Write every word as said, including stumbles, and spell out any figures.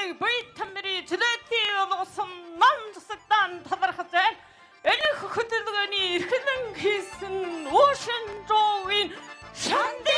байтамри чөлөөтэй болгосон нам засагдан талархаж байна. Энэ хөдөлгөөний эрхлэн хийсэн уушин жовын шанд